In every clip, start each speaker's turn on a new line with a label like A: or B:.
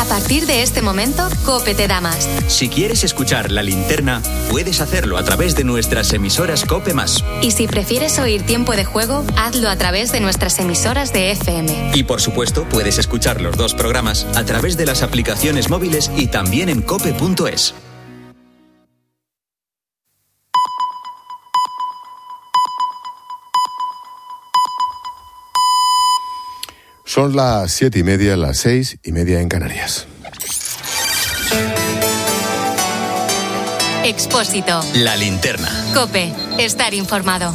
A: A partir de este momento, COPE te da más.
B: Si quieres escuchar La Linterna, puedes hacerlo a través de nuestras emisoras COPE+.
A: Y si prefieres oír Tiempo de Juego, hazlo a través de nuestras emisoras de FM.
B: Y por supuesto, puedes escuchar los dos programas a través de las aplicaciones móviles y también en cope.es.
C: Son las 7:30, las 6:30 en Canarias.
A: Expósito.
B: La Linterna.
A: COPE. Estar informado.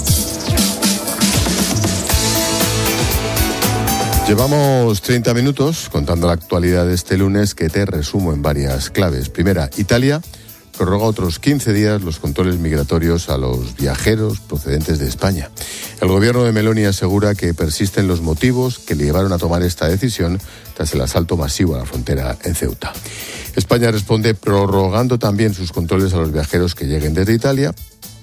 C: Llevamos 30 minutos contando la actualidad de este lunes, que te resumo en varias claves. Primera, Italia prorroga otros 15 días los controles migratorios a los viajeros procedentes de España. El gobierno de Meloni asegura que persisten los motivos que le llevaron a tomar esta decisión tras el asalto masivo a la frontera en Ceuta. España responde prorrogando también sus controles a los viajeros que lleguen desde Italia.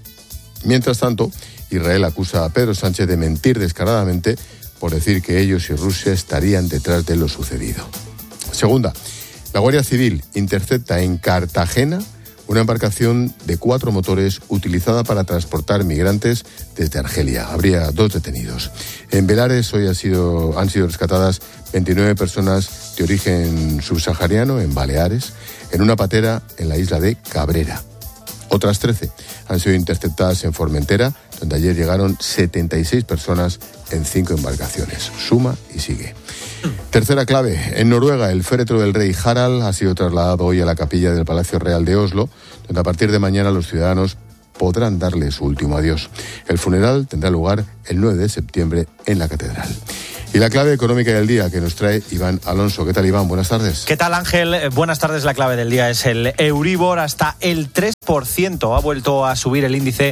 C: Mientras tanto, Israel acusa a Pedro Sánchez de mentir descaradamente por decir que ellos y Rusia estarían detrás de lo sucedido. Segunda, la Guardia Civil intercepta en Cartagena una embarcación de 4 motores utilizada para transportar migrantes desde Argelia. Habría 2 detenidos. En Beleares hoy han sido rescatadas 29 personas de origen subsahariano en Baleares, en una patera en la isla de Cabrera. Otras 13 han sido interceptadas en Formentera, donde ayer llegaron 76 personas en 5 embarcaciones. Suma y sigue. Tercera clave. En Noruega, el féretro del rey Harald ha sido trasladado hoy a la capilla del Palacio Real de Oslo, donde a partir de mañana los ciudadanos podrán darle su último adiós. El funeral tendrá lugar el 9 de septiembre en la catedral. Y la clave económica del día que nos trae Iván Alonso. ¿Qué tal, Iván? Buenas tardes.
D: ¿Qué tal, Ángel? Buenas tardes. La clave del día es el Euribor hasta el 3%. Ha vuelto a subir el índice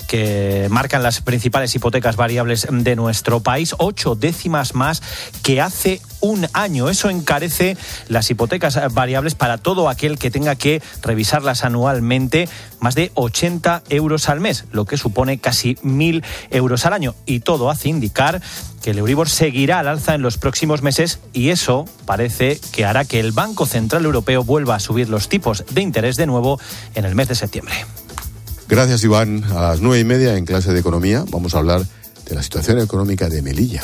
D: que marcan las principales hipotecas variables de nuestro país, 8 décimas más que hace un año. Eso encarece las hipotecas variables para todo aquel que tenga que revisarlas anualmente, más de 80 euros al mes, lo que supone casi 1.000 euros al año. Y todo hace indicar que el Euribor seguirá al alza en los próximos meses, y eso parece que hará que el Banco Central Europeo vuelva a subir los tipos de interés de nuevo en el mes de septiembre.
C: Gracias, Iván. A las 9:30 en clase de economía vamos a hablar de la situación económica de Melilla.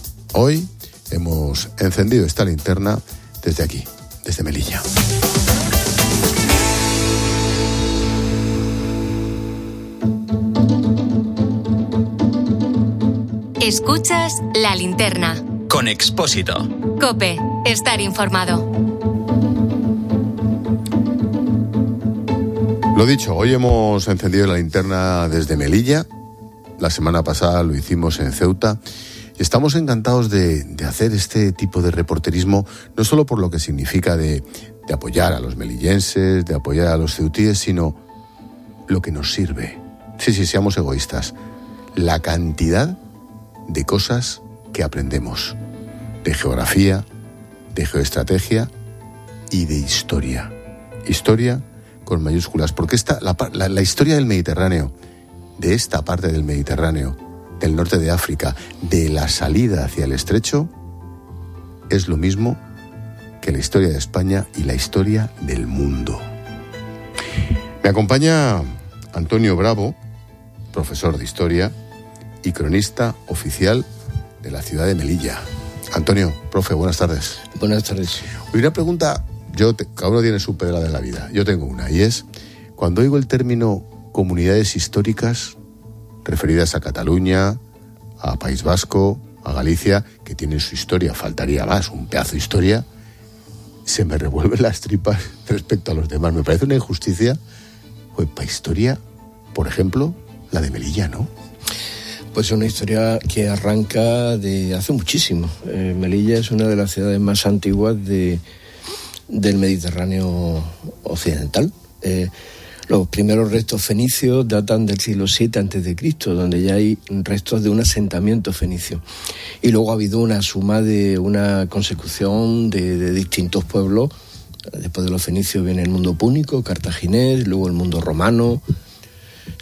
C: Hoy hemos encendido esta linterna desde aquí, desde Melilla.
A: Escuchas La Linterna.
B: Con Expósito.
A: COPE. Estar informado.
C: Lo dicho, hoy hemos encendido la linterna desde Melilla. La semana pasada lo hicimos en Ceuta. Y estamos encantados de hacer este tipo de reporterismo, no solo por lo que significa de apoyar a los melillenses, de apoyar a los ceutíes, sino lo que nos sirve. Sí, seamos egoístas. La cantidad de cosas que aprendemos. De geografía, de geoestrategia y de historia. Historia con mayúsculas, porque la historia del Mediterráneo, de esta parte del Mediterráneo, del norte de África, de la salida hacia el estrecho, es lo mismo que la historia de España y la historia del mundo. Me acompaña Antonio Bravo, profesor de historia y cronista oficial de la ciudad de Melilla. Antonio, profe, buenas tardes.
E: Buenas tardes.
C: Hoy una pregunta, cada uno tiene su pedrada en la vida. Yo tengo una, y es, cuando oigo el término comunidades históricas referidas a Cataluña, a País Vasco, a Galicia, que tienen su historia, faltaría más, un pedazo de historia, se me revuelven las tripas respecto a los demás. Me parece una injusticia. Para historia, por ejemplo, la de Melilla, ¿no?
E: Pues es una historia que arranca de hace muchísimo. Melilla es una de las ciudades más antiguas del Mediterráneo occidental. Los primeros restos fenicios datan del siglo VII a.C., donde ya hay restos de un asentamiento fenicio. Y luego ha habido una suma de una consecución de distintos pueblos. Después de los fenicios viene el mundo púnico, cartaginés, luego el mundo romano.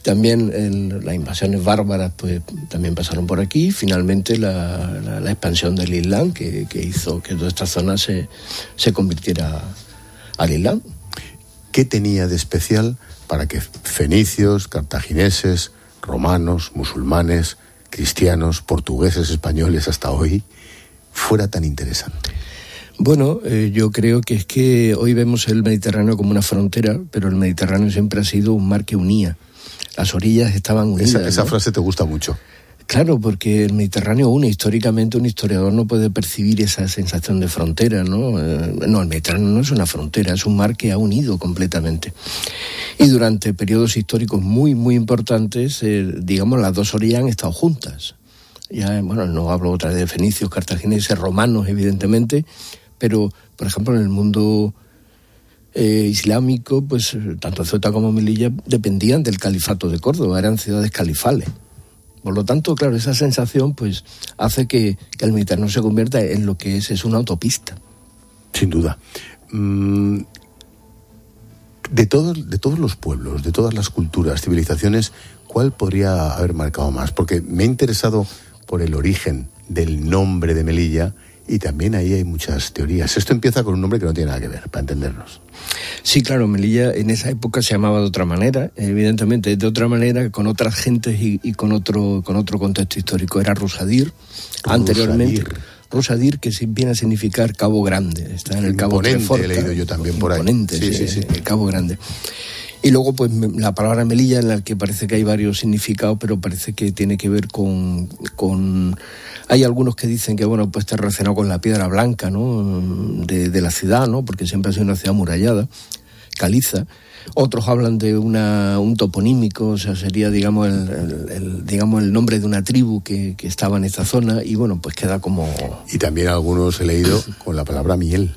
E: También las invasiones bárbaras pues también pasaron por aquí. Finalmente la expansión del Islam que hizo que toda esta zona se convirtiera al Islam.
C: ¿Qué tenía de especial para que fenicios, cartagineses, romanos, musulmanes, cristianos, portugueses, españoles hasta hoy fuera tan interesante?
E: Bueno, yo creo que es que hoy vemos el Mediterráneo como una frontera, pero el Mediterráneo siempre ha sido un mar que unía. Las orillas estaban unidas.
C: Esa frase te gusta mucho.
E: Claro, porque el Mediterráneo une. Históricamente un historiador no puede percibir esa sensación de frontera, ¿no? No, el Mediterráneo no es una frontera, es un mar que ha unido completamente. Y durante periodos históricos muy, muy importantes, digamos, las dos orillas han estado juntas. Ya, bueno, no hablo otra vez de fenicios, cartagineses, romanos, evidentemente, pero, por ejemplo, en el mundo islámico, pues tanto Ceuta como Melilla dependían del califato de Córdoba, eran ciudades califales. Por lo tanto, claro, esa sensación pues hace que el Mediterráneo se convierta en lo que es una autopista.
C: Sin duda. De todos los pueblos, de todas las culturas, civilizaciones, ¿cuál podría haber marcado más? Porque me he interesado por el origen del nombre de Melilla y también ahí hay muchas teorías. Esto empieza con un nombre que no tiene nada que ver, para entendernos.
E: Sí, claro, Melilla en esa época se llamaba de otra manera, evidentemente de otra manera, con otras gentes y con otro contexto histórico. Era Rusadir, anteriormente. Rusadir, que viene a significar Cabo Grande, está en el Cabo Treforta.
C: He leído yo también por ahí.
E: Imponente, sí. El Cabo Grande. Y luego, pues, la palabra Melilla, en la que parece que hay varios significados, pero parece que tiene que ver con... Hay algunos que dicen que, bueno, pues está relacionado con la piedra blanca, ¿no? De la ciudad, ¿no? Porque siempre ha sido una ciudad amurallada, caliza. Otros hablan de un toponímico, o sea, sería, digamos, el nombre de una tribu que estaba en esta zona, y bueno, pues queda como...
C: Y también algunos he leído con la palabra miel.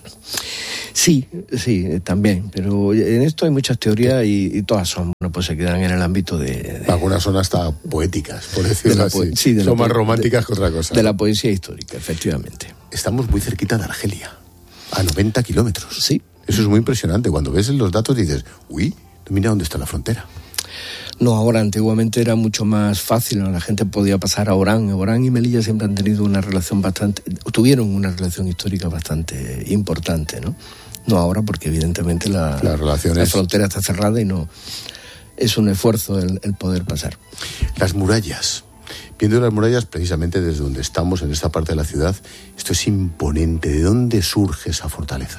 E: Sí, también, pero en esto hay muchas teorías y todas son, bueno, pues se quedan en el ámbito de...
C: Algunas son hasta poéticas, por decirlo así.
E: Sí,
C: son más románticas que otra cosa.
E: De la poesía histórica, efectivamente.
C: Estamos muy cerquita de Argelia, a 90 kilómetros.
E: Sí.
C: Eso es muy impresionante. Cuando ves los datos dices, uy, mira dónde está la frontera.
E: No, ahora antiguamente era mucho más fácil, ¿no? La gente podía pasar a Orán. Orán y Melilla siempre han tenido tuvieron una relación histórica bastante importante, ¿no? No ahora, porque evidentemente la frontera está cerrada y no es un esfuerzo el poder pasar.
C: Las murallas. Viendo las murallas precisamente desde donde estamos, en esta parte de la ciudad, esto es imponente. ¿De dónde surge esa fortaleza?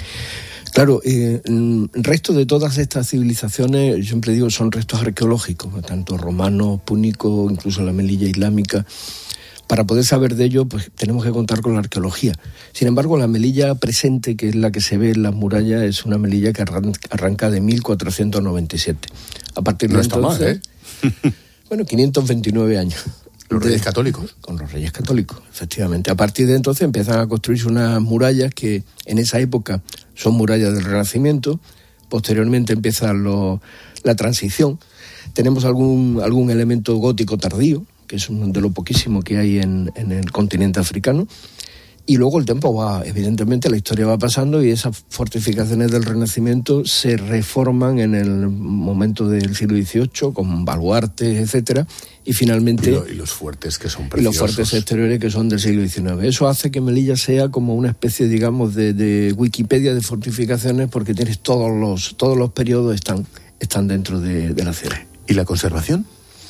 E: Claro, el resto de todas estas civilizaciones, yo siempre digo, son restos arqueológicos, tanto romanos, púnicos, incluso la Melilla islámica. Para poder saber de ello, pues tenemos que contar con la arqueología. Sin embargo, la Melilla presente, que es la que se ve en las murallas, es una Melilla que arranca de 1497. A partir de entonces,
C: mal, ¿eh?
E: Bueno, 529 años.
C: ¿Los Reyes Católicos?
E: Con los Reyes Católicos, efectivamente. A partir de entonces empiezan a construirse unas murallas que en esa época son murallas del Renacimiento. Posteriormente empieza la transición. Tenemos algún elemento gótico tardío, que es uno de lo poquísimo que hay en el continente africano. Y luego el tiempo va, evidentemente la historia va pasando y esas fortificaciones del Renacimiento se reforman en el momento del siglo XVIII con baluartes, etcétera, y finalmente...
C: Y los fuertes que son preciosos.
E: Y los fuertes exteriores que son del siglo XIX. Eso hace que Melilla sea como una especie, digamos, de Wikipedia de fortificaciones, porque tienes todos los periodos están dentro de la ciudad.
C: ¿Y la conservación?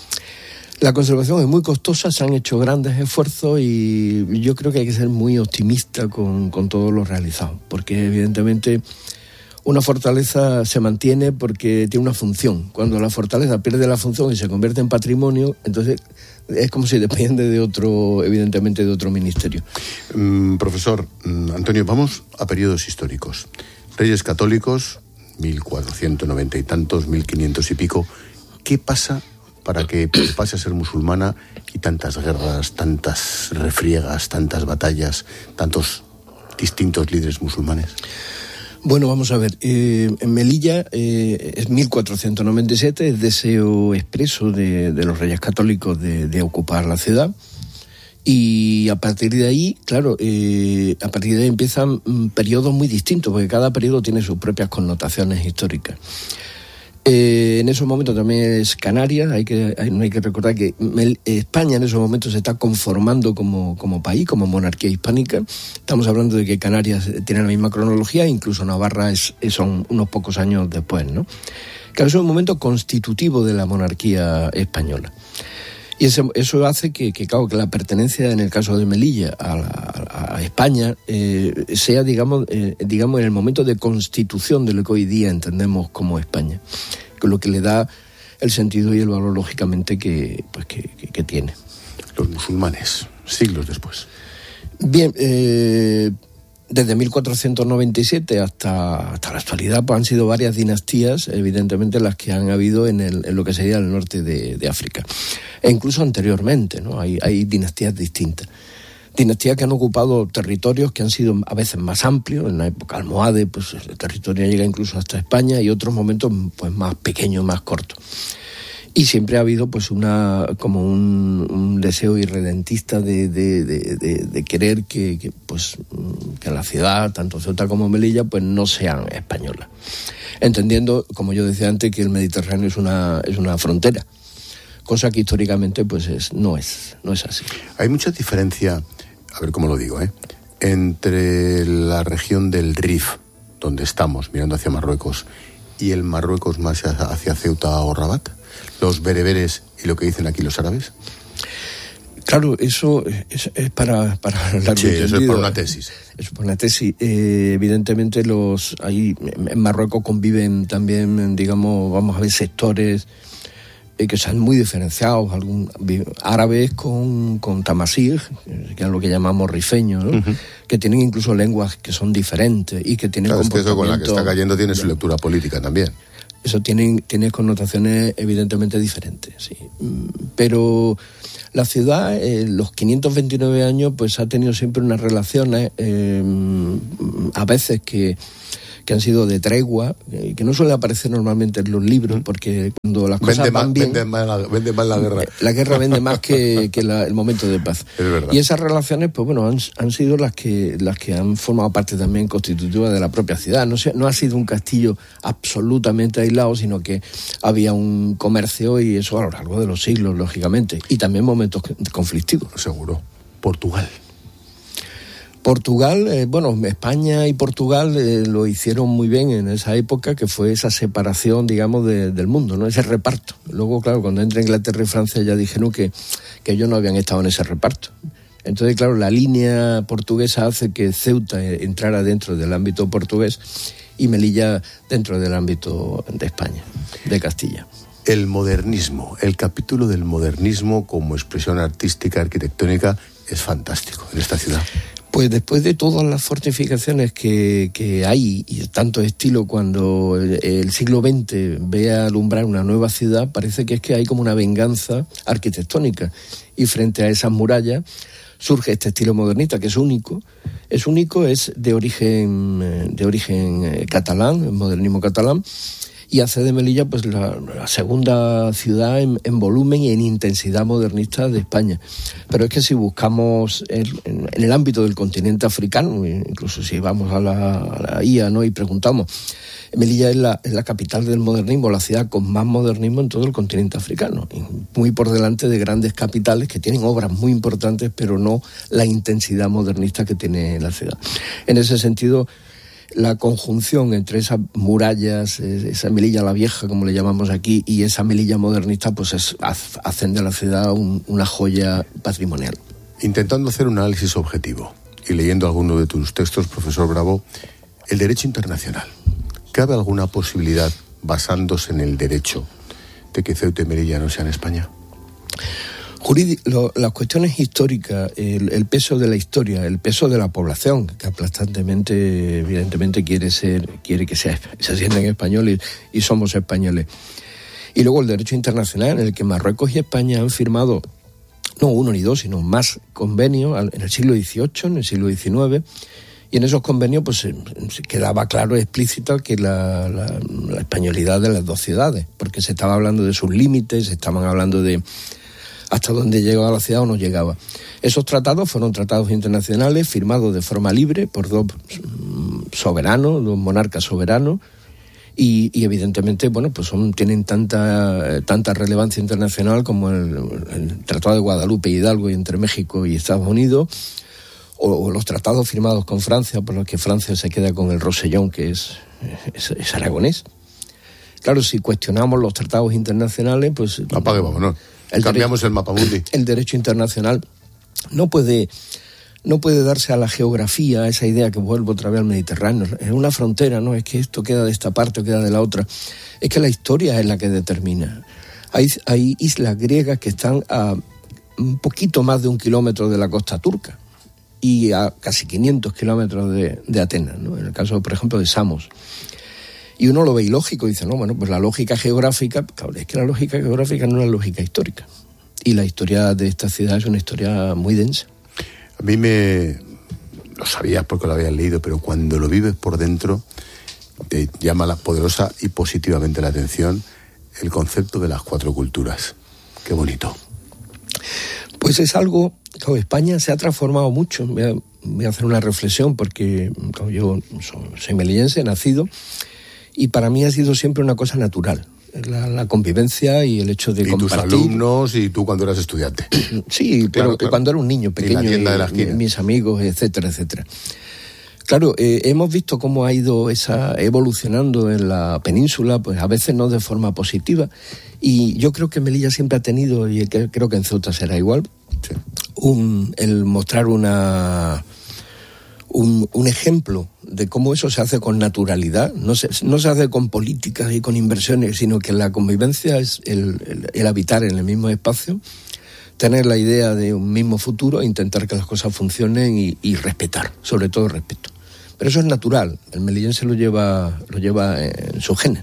E: La conservación es muy costosa, se han hecho grandes esfuerzos y yo creo que hay que ser muy optimista con todo lo realizado, porque evidentemente una fortaleza se mantiene porque tiene una función. Cuando la fortaleza pierde la función y se convierte en patrimonio, entonces es como si depende evidentemente de otro ministerio.
C: Profesor Antonio, vamos a periodos históricos. Reyes Católicos, 1490 y tantos, 1500 y pico. ¿Qué pasa para que pase a ser musulmana y tantas guerras, tantas refriegas, tantas batallas, tantos distintos líderes musulmanes?
E: Bueno, vamos a ver. En Melilla es 1497, es deseo expreso de los Reyes Católicos de ocupar la ciudad. Y a partir de ahí, claro, empiezan periodos muy distintos, porque cada periodo tiene sus propias connotaciones históricas. En esos momentos también es Canarias. No hay que recordar que España en esos momentos se está conformando como país, como monarquía hispánica. Estamos hablando de que Canarias tiene la misma cronología, incluso Navarra son unos pocos años después, ¿no? Claro, es un momento constitutivo de la monarquía española. Y eso hace que la pertenencia, en el caso de Melilla, a España, sea, digamos, en el momento de constitución de lo que hoy día entendemos como España, con lo que le da el sentido y el valor, lógicamente, que tiene.
C: Los musulmanes, siglos después.
E: Bien, desde 1497 hasta la actualidad, pues han sido varias dinastías, evidentemente, las que han habido en lo que sería el norte de África. E incluso anteriormente, ¿no? Hay dinastías distintas. Dinastías que han ocupado territorios que han sido a veces más amplios. En la época almohade, pues el territorio llega incluso hasta España, y otros momentos pues más pequeños, más cortos. Y siempre ha habido pues como un deseo irredentista de querer que la ciudad, tanto Ceuta como Melilla, pues no sean españolas. Entendiendo, como yo decía antes, que el Mediterráneo es una frontera, cosa que históricamente pues no es así.
C: Hay mucha diferencia, a ver cómo lo digo, entre la región del Rif, donde estamos mirando hacia Marruecos, y el Marruecos más hacia Ceuta o Rabat, los bereberes y lo que dicen aquí los árabes.
E: Claro, eso es para largo
C: sí,
E: entendido.
C: eso es para una tesis.
E: Eso es para una tesis. Evidentemente ahí en Marruecos conviven también, digamos, vamos a ver, sectores que sean muy diferenciados, árabes con tamasig, que es lo que llamamos rifeños, ¿no? Uh-huh. Que tienen incluso lenguas que son diferentes y que tienen
C: comportamiento... Claro, es que eso con la que está cayendo tiene su lectura política también.
E: Eso tiene connotaciones evidentemente diferentes, sí. Pero la ciudad, los 529 años, pues ha tenido siempre unas relaciones, a veces que han sido de tregua, que no suele aparecer normalmente en los libros, porque cuando las cosas van bien...
C: Vende más la guerra.
E: La guerra vende más que el momento de paz.
C: Es verdad.
E: Y esas relaciones, pues bueno, han sido las que han formado parte también constitutiva de la propia ciudad. No ha sido un castillo absolutamente aislado, sino que había un comercio, y eso a lo largo de los siglos, lógicamente. Y también momentos conflictivos.
C: Seguro. Portugal,
E: España y Portugal lo hicieron muy bien en esa época, que fue esa separación, digamos, del mundo, ¿no? Ese reparto. Luego, claro, cuando entra Inglaterra y Francia ya dijeron que ellos no habían estado en ese reparto. Entonces, claro, la línea portuguesa hace que Ceuta entrara dentro del ámbito portugués y Melilla dentro del ámbito de España, de Castilla.
C: El modernismo, el capítulo del modernismo como expresión artística, arquitectónica, es fantástico en esta ciudad.
E: Pues después de todas las fortificaciones que hay, y tanto estilo, cuando el siglo XX ve alumbrar una nueva ciudad, parece que hay como una venganza arquitectónica. Y frente a esas murallas surge este estilo modernista, que es único, es de origen catalán, el modernismo catalán, y hace de Melilla pues la segunda ciudad en volumen y en intensidad modernista de España. Pero es que si buscamos en el ámbito del continente africano, incluso si vamos a la IA, ¿no?, y preguntamos, Melilla es la capital del modernismo, la ciudad con más modernismo en todo el continente africano, muy por delante de grandes capitales que tienen obras muy importantes, pero no la intensidad modernista que tiene la ciudad. En ese sentido, la conjunción entre esas murallas, esa Melilla la Vieja, como le llamamos aquí, y esa Melilla modernista, pues hacen de la ciudad una joya patrimonial.
C: Intentando hacer un análisis objetivo y leyendo alguno de tus textos, profesor Bravo, el derecho internacional. ¿Cabe alguna posibilidad, basándose en el derecho, de que Ceuta y Melilla no sean España?
E: Las cuestiones históricas, el peso de la historia, el peso de la población, que aplastantemente, evidentemente, quiere que se sientan españoles y somos españoles. Y luego el derecho internacional, en el que Marruecos y España han firmado, no uno ni dos, sino más convenios en el siglo XVIII, en el siglo XIX, y en esos convenios pues se quedaba claro y explícito que la españolidad de las dos ciudades, porque se estaba hablando de sus límites, se estaban hablando de hasta dónde llegaba la ciudad o no llegaba. Esos tratados fueron tratados internacionales firmados de forma libre por dos soberanos, dos monarcas soberanos, Y evidentemente, bueno, pues tienen tanta relevancia internacional como el Tratado de Guadalupe y Hidalgo entre México y Estados Unidos, o los tratados firmados con Francia, por los que Francia se queda con el Rosellón, que es aragonés. Claro, si cuestionamos los tratados internacionales, pues...
C: Apague, vámonos. Cambiamos el mapamundi.
E: El derecho internacional no puede darse a la geografía, a esa idea que vuelvo otra vez al Mediterráneo. Es una frontera, no es que esto queda de esta parte o queda de la otra. Es que la historia es la que determina. Hay islas griegas que están a un poquito más de 1 kilómetro de la costa turca y a casi 500 kilómetros de Atenas, ¿no? En el caso, por ejemplo, de Samos. Y uno lo ve ilógico y dice, no, bueno, pues la lógica geográfica, claro, es que la lógica geográfica no es la lógica histórica. Y la historia de esta ciudad es una historia muy densa.
C: A mí lo sabías porque lo habías leído, pero cuando lo vives por dentro te llama poderosa y positivamente la atención el concepto de las 4 culturas. Qué bonito.
E: Pues es algo, claro, España se ha transformado mucho. Voy a hacer una reflexión porque claro, yo soy melillense, nacido, y para mí ha sido siempre una cosa natural. La convivencia y el hecho de compartir.
C: Y tus alumnos y tú cuando eras estudiante.
E: Sí, pero claro. Cuando era un niño pequeño,
C: en la tienda de la esquina.
E: Mis amigos, etcétera, etcétera. Claro, hemos visto cómo ha ido evolucionando en la península, pues a veces no de forma positiva, y yo creo que Melilla siempre ha tenido, y creo que en Ceuta será igual, sí, el mostrar un ejemplo de cómo eso se hace con naturalidad. No se hace con políticas y con inversiones, sino que la convivencia es el habitar en el mismo espacio, tener la idea de un mismo futuro, intentar que las cosas funcionen y respetar, sobre todo respeto. Pero eso es natural, el melillense lo lleva en su genes.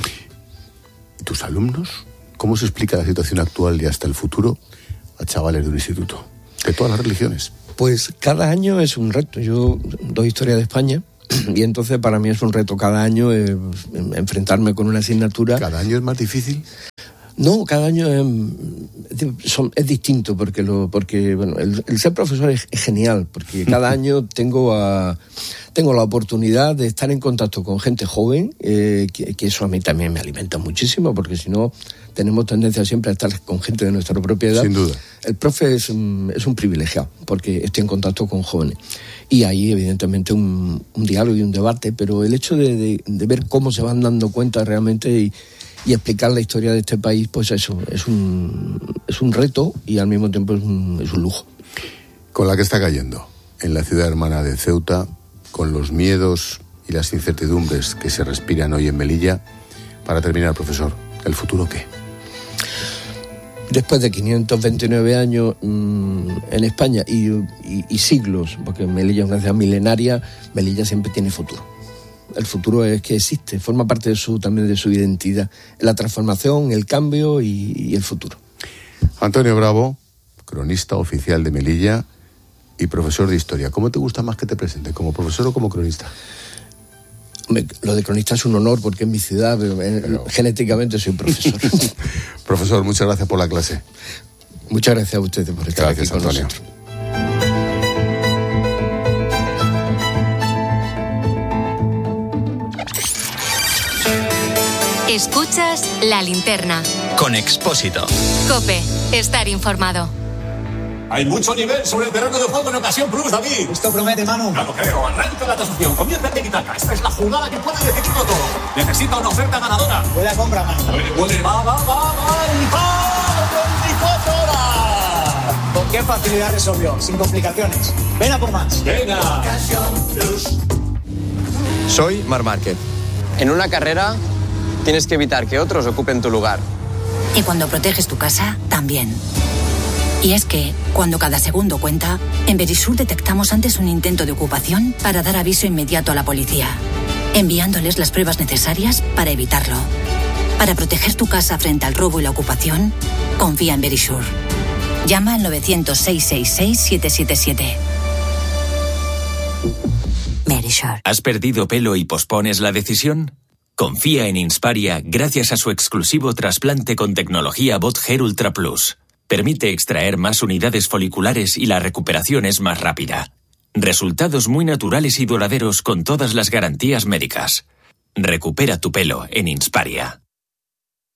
C: ¿Y tus alumnos? ¿Cómo se explica la situación actual y hasta el futuro a chavales de un instituto? De todas las religiones.
E: Pues cada año es un reto. Yo doy historia de España y entonces para mí es un reto cada año enfrentarme con una asignatura.
C: ¿Cada año es más difícil?
E: No, cada año es distinto porque bueno, el ser profesor es genial, porque cada año tengo la oportunidad de estar en contacto con gente joven, que eso a mí también me alimenta muchísimo, porque si no tenemos tendencia siempre a estar con gente de nuestra propia edad.
C: Sin duda.
E: El profe es un privilegiado, porque estoy en contacto con jóvenes. Y hay evidentemente un diálogo y un debate, pero el hecho de ver cómo se van dando cuenta realmente y explicar la historia de este país, pues eso, es un reto y al mismo tiempo es un lujo.
C: Con la que está cayendo en la ciudad hermana de Ceuta, con los miedos y las incertidumbres que se respiran hoy en Melilla, para terminar, profesor, ¿el futuro qué?
E: Después de 529 años en España y siglos, porque Melilla es una ciudad milenaria, Melilla siempre tiene futuro. El futuro es que existe, forma parte también de su identidad. La transformación, el cambio y el futuro.
C: Antonio Bravo, cronista oficial de Melilla y profesor de historia. ¿Cómo te gusta más que te presente? ¿Como profesor o como cronista?
E: Lo de cronista es un honor porque es mi ciudad, pero genéticamente soy profesor.
C: Profesor, muchas gracias por la clase.
E: Muchas gracias a ustedes por estar aquí con
C: Antonio.
E: nosotros.
A: Escuchas La Linterna.
B: Con Expósito.
A: COPE. Estar informado.
F: Hay mucho nivel sobre el terreno de juego en Ocasión Plus, David.
G: Esto promete, Manu.
F: No lo creo. Arranca la tasación. Comienza el tiki-taka. Esta es la jugada que puede decidirlo todo. Necesita una oferta ganadora.
G: Buena compra, Manu.
F: Puede. Va. ¡Y va! 24 horas.
G: ¿Con qué facilidad resolvió? Sin complicaciones. Ven a por más.
F: Venga.
G: Ocasión Plus.
H: Soy Marc Márquez. En una carrera tienes que evitar que otros ocupen tu lugar.
I: Y cuando proteges tu casa, también. Y es que, cuando cada segundo cuenta, en Verisur detectamos antes un intento de ocupación para dar aviso inmediato a la policía, enviándoles las pruebas necesarias para evitarlo. Para proteger tu casa frente al robo y la ocupación, confía en Verisur. Llama al 900-666-777. Verisur.
J: ¿Has perdido pelo y pospones la decisión? Confía en Insparia gracias a su exclusivo trasplante con tecnología BotHair Ultra Plus. Permite extraer más unidades foliculares y la recuperación es más rápida. Resultados muy naturales y duraderos con todas las garantías médicas. Recupera tu pelo en Insparia.